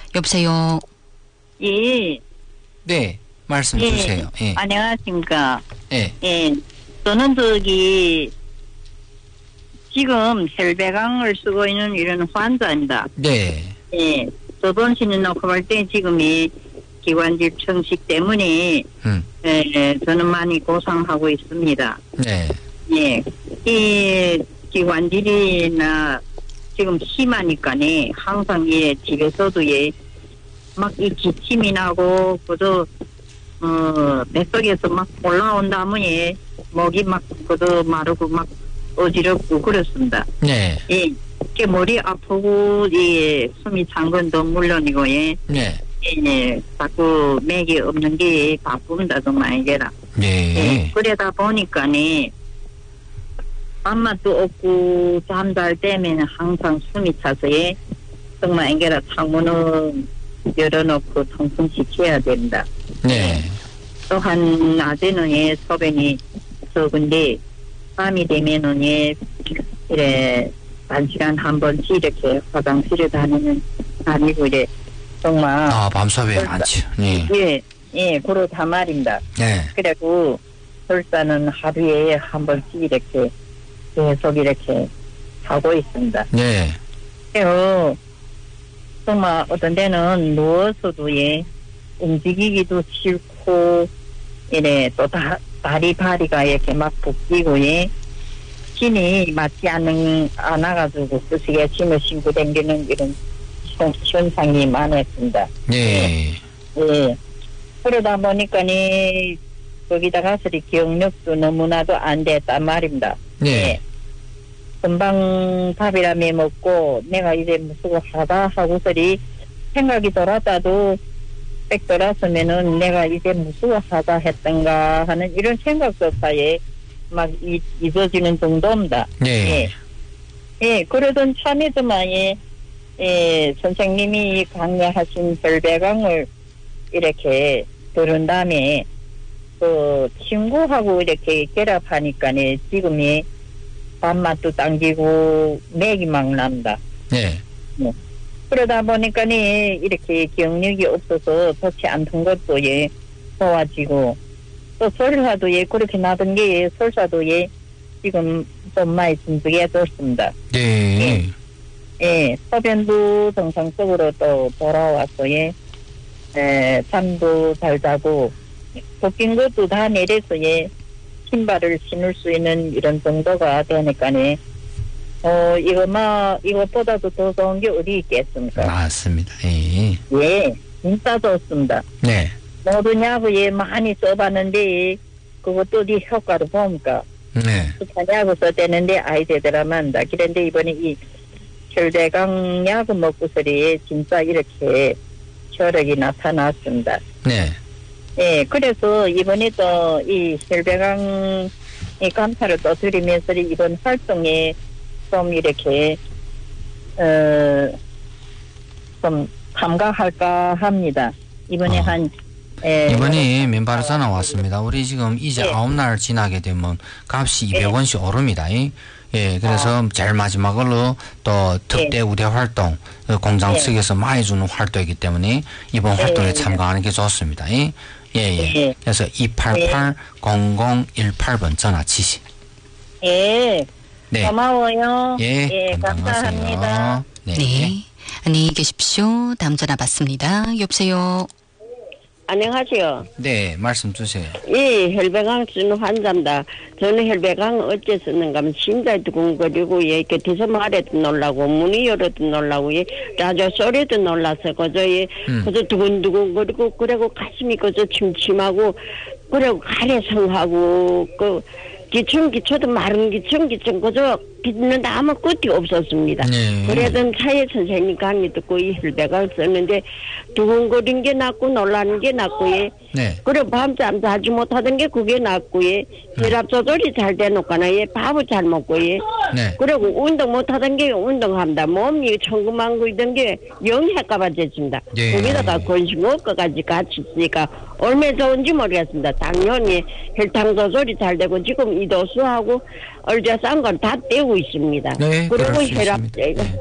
여보세요. 예. 네, 말씀 주세요. 예. 안녕하십니까. 예. 예. 저는 지금 혈배강을 쓰고 있는 이런 환자입니다. 네. 예. 저번 신인 놓고 볼 때 지금이 기관지 청식 때문에 저는 많이 고생하고 있습니다. 네. 예. 이 기관질이나 지금 심하니까네 항상 예 집에서도 예 막 이 기침이 나고 그저 뱃속에서 막 올라온다면 예 목이 막 그저 마르고 막 어지럽고 그렇습니다. 네. 예. 그 머리 아프고 예 숨이 찬 건 더 물론이고 예. 네. 예. 자꾸 맥이 없는 게 바쁩니다 정말 이게라. 네. 예. 그러다 보니까네. 밥맛도 없고 잠잘 때면 항상 숨이 차서 예 정말 앵게라 창문을 열어놓고 통풍시켜야 된다. 네. 또한 낮에는 예 소변이 적은데 밤이 되면은 예 이래 단시간 한 번씩 이렇게 화장실에 다니는 다니고 이래 정말 밤소변 많죠. 네. 예 그렇단 말입니다. 네. 그리고 설사는 하루에 한 번씩 이렇게 계속 이렇게 하고 있습니다. 네. 그래서 정말 어떤 데는 누워서도 예 움직이기도 싫고 이래 또 다리 발이가 이렇게 막 붓기고 예 신이 맞지 않아가지고 그시게 신을 신고 다니는 이런 현상이 많았습니다. 네. 예. 그러다 보니까니 거기다 가서 기억력도 너무나도 안 됐단 말입니다. 네. 예. 금방 밥이라며 먹고 내가 이제 무슨 하다 하고서리 생각이 돌았다도 빽 돌았으면은 내가 이제 무슨 하다 했던가 하는 이런 생각도 사이에 막 잊어지는 정도입니다. 네. 예. 예, 그러던 참에도만 예, 선생님이 강의하신 혈배강을 이렇게 들은 다음에 그 친구하고 이렇게 결합하니까네 지금이 밥맛도 당기고 맥이 막 납니다. 네. 네. 그러다 보니까네 이렇게 기억력이 없어서 좋지 않던 것도 예 좋아지고 또 설사도 예 그렇게 나던 게 설사도 예 지금 좀 많이 진득해졌습니다. 네. 예, 소변도 정상적으로 또 돌아와서 예, 잠도 잘 자고 벗긴 것도 다 내려서 예, 신발을 신을 수 있는 이런 정도가 되니까네. 이것보다도 더 좋은 게 어디 있겠습니까? 맞습니다. 예. 예, 진짜 좋습니다. 네. 모든 약을 예, 많이 써봤는데 그것도 어디 효과를 봅니까? 네. 약을 써대는데 아이 되더라만다. 그런데 이번에 이 혈대강 약을 먹고서리 진짜 이렇게 효력이 나타났습니다. 네. 예, 그래서 이번에 또 이 혈배강 이 감사를 또 드리면서 이번 활동에 좀 이렇게 좀 참가할까 합니다. 이번에 이번에 맨발사 나왔습니다. 우리 지금 이제 9날 지나게 되면 값이 200원씩 오릅니다. 예, 그래서 제일 마지막으로 또 특대 우대 활동 공장 측에서 많이 주는 활동이기 때문에 이번 활동에 참가하는 게 좋습니다. 예. 그래서 288-0018번 전화 치시. 예. 네. 고마워요. 예, 감사합니다. 네. 안녕히 계십시오. 다음 전화 받습니다. 여보세요. 안녕하세요. 네, 말씀 주세요. 예, 혈배강 쓰는 환자입니다. 저는 혈배강 어째 쓰는가 하면 심장이 두근거리고, 예, 곁에서 말해도 놀라고, 문이 열어도 놀라고, 예, 라디오 소리도 놀라서, 그저 두근두근거리고, 그리고 가슴이 그저 침침하고, 그리고 가래성하고, 기초도 마른 기청, 그저 빚는데 아무 끝이 없었습니다. 네. 그러던 차에 선생님 강의 듣고 이 혈배강 썼는데 두근거린 게 낫고 놀라는 게 낫고 예. 네. 그래 밤잠 자지 못하던 게 그게 낫고 예. 혈압 조절이 잘 되놓거나 예. 밥을 잘 먹고 예. 네. 그리고 운동 못하던 게 운동합니다. 몸이 천구만구이던 게 영해가봐 됐습니다. 네. 거기다가 건식먹고까지 같이 있으니까 얼마나 좋은지 모르겠습니다. 당연히 혈당 조절이 잘 되고 지금 이도수하고 얼자 싼 건 다 떼고 있습니다. 네, 그리고 그럴 수 혈압 있습니다. 네.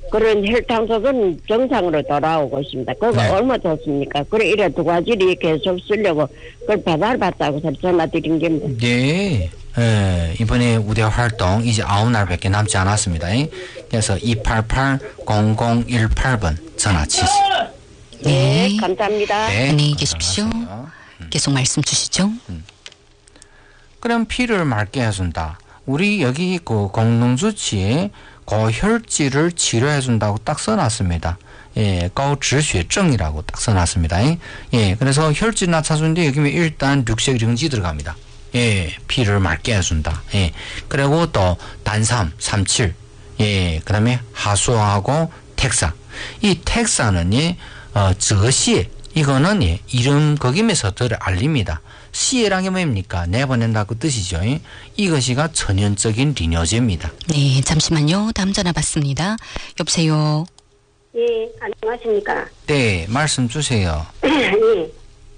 그런 혈당속은 정상으로 돌아오고 있습니다. 그거 네. 얼마 좋습니까? 그래 이래 두 가지를 계속 쓰려고 그걸 배달받자고 전화드린 겁니다. 네. 예, 이번에 우대 활동 이제 9날밖에 남지 않았습니다. 그래서 288-0018번 전화 치시. 네, 네. 감사합니다. 네. 안녕히 계십시오. 건강하세요. 계속 말씀 주시죠. 그럼 피를 맑게 해준다. 우리 여기 그 공농주치에 고혈질을 치료해준다고 딱 써놨습니다. 예, 고지血症이라고 딱 써놨습니다. 예, 그래서 혈질 낮춰주는데 여기 일단 류색령지 들어갑니다. 예, 피를 맑게 해준다. 예, 그리고 또 단삼, 삼칠, 예, 그 다음에 하수하고 택사. 이 택사는 저시 이거는 이름 거김에서들 알립니다. 시에란 게 뭡니까? 내보낸다고 뜻이죠. 이것이가 천연적인 리뇨제입니다. 네, 잠시만요. 다음 전화 받습니다. 여보세요. 예, 안녕하십니까. 네, 말씀 주세요. 예.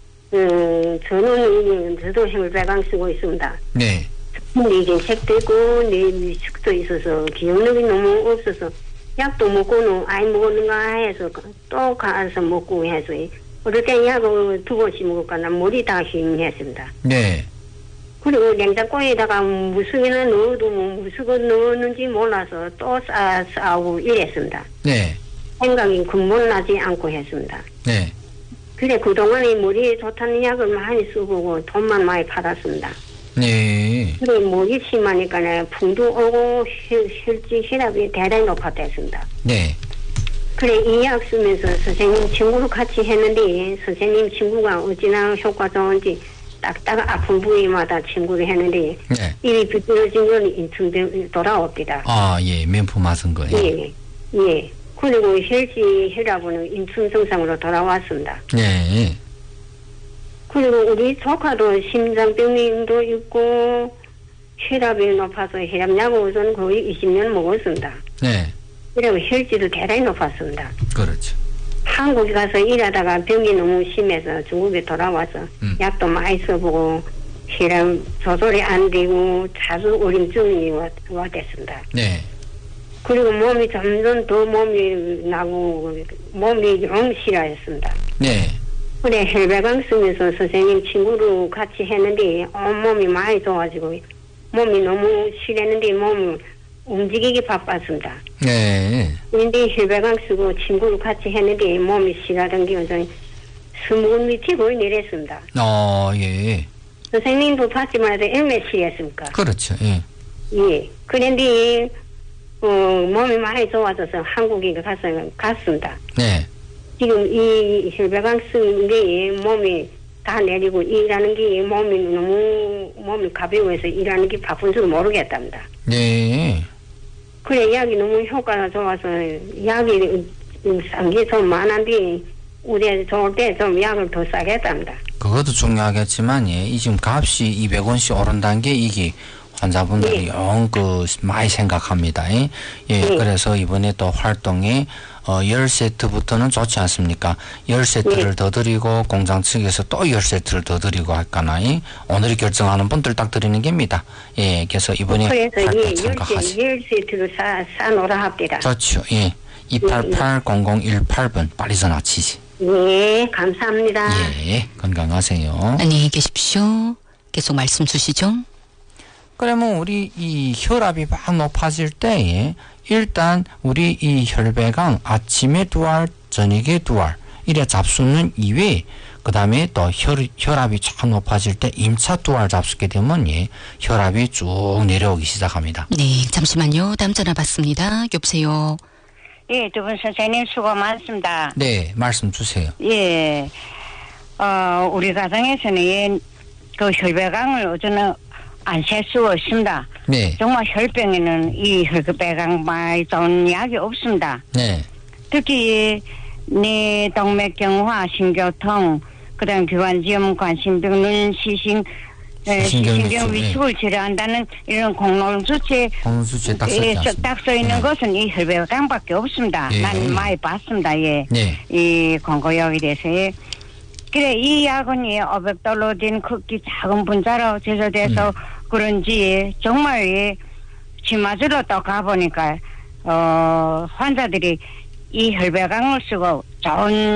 저도 혈배강 쓰고 있습니다. 네, 근데 이게 색도 있고, 내 미식도 있어서, 기억력이 너무 없어서, 약도 먹고는, 아이 먹었는가 해서, 또 가서 먹고 해서, 어떨 때 약을 2번씩 먹을까나 머리 다 힘했습니다. 네, 그리고 냉장고에다가 무슨 넣어도 무슨 거 넣었는지 몰라서 또 싸고 이랬습니다. 네, 생각이 근본 나지 않고 했습니다. 네, 그래 그동안에 머리에 좋다는 약을 많이 쓰고 돈만 많이 받았습니다. 네, 그래 머리 심하니까 풍도 오고 혈질 혈압이 대단히 높았댔습니다. 네, 그래 이 약 쓰면서 선생님 친구를 같이 했는데 선생님 친구가 어찌나 효과 좋은지 딱딱 아픈 부위마다 친구를 했는데 네. 입이 비뚤어진 건 인충 돌아옵니다. 아, 예, 면포 맞은 거예요. 예, 예. 그리고 혈질 혈압은 인충 정상으로 돌아왔습니다. 네, 그리고 우리 조카도 심장병도 있고 혈압이 높아서 혈압약을 저는 거의 20년 먹었습니다. 네, 그리고 혈질도 대단히 높았습니다. 그렇죠. 한국에 가서 일하다가 병이 너무 심해서 중국에 돌아와서 약도 많이 써보고 혈압 조절이 안 되고 자주 우림증이 왔댔습니다. 네, 그리고 몸이 점점 더 몸이 나고 몸이 영 싫어했습니다. 네, 그래 혈배강 쓰면서 선생님 친구로 같이 했는데 온몸이 많이 좋아지고 몸이 너무 싫었는데 몸을 움직이기 바빴습니다. 네, 그런데 혈배강 쓰고 친구로 같이 했는데 몸이 싫어하던 게 완전히 스무근이 튀고 내렸습니다. 예, 선생님도 봤지만 얼마나 싫었습니까? 그렇죠. 예, 예. 그런데 몸이 많이 좋아져서 한국에 갔습니다. 네, 지금 이 혈배강 쓰는 게 몸이 다 내리고 일하는 게 몸이 가벼워서 일하는 게 바쁜 줄 모르겠답니다. 네, 그래 약이 너무 효과가 좋아서 약이 싼 게 좀 많은데 우리 좋을 때 좀 약을 더 싸게 했답니다. 그것도 중요하겠지만, 예, 이 지금 값이 200원씩 오른다는 게 이게 환자분들이 네. 영 많이 생각합니다. 예, 네. 그래서 이번에 또 활동에 10세트부터는 좋지 않습니까? 10세트를 네. 더 드리고 공장 측에서 또 10세트를 더 드리고 할까나 오늘 결정하는 분들 딱 드리는 겁니다. 예, 그래서 이번에 그래서 활동 참가하시. 10세트를 싸놓으라 합니다. 좋죠. 예, 288-0018번 빨리 전화 치시. 네, 감사합니다. 예, 건강하세요. 안녕히 계십시오. 계속 말씀 주시죠. 그러면 우리 이 혈압이 막 높아질 때에 일단 우리 이 혈배강 아침에 2알, 저녁에 2알 이래 잡수는 이외에 그 다음에 또 혈압이 쫙 높아질 때 임차 2알 잡수게 되면 혈압이 쭉 내려오기 시작합니다. 네, 잠시만요. 다음 전화 받습니다. 여보세요. 예, 두 분 선생님 수고 많습니다. 네, 말씀 주세요. 예, 우리 가정에서는 그 혈배강을 어쩌나 안 셀 수 없습니다. 네, 정말 혈병에는 이 혈배강 많이 좋은 약이 없습니다. 네, 특히 뇌 동맥경화, 신교통, 그다음 기관지염, 관심병, 눈시신, 시신경 위축을 치료한다는 이런 공농주체 공수체 딱 써있지 않습니다. 딱 써 있는 것은 이 혈배강밖에 없습니다. 예. 난 많이 봤습니다. 예, 네, 이 광고약에 대해서. 그래 이 약은 500달러 된 크기 작은 분자로 제조돼서 그런지 정말 치마주로 또 가보니까 환자들이 이 혈배강을 쓰고 좋은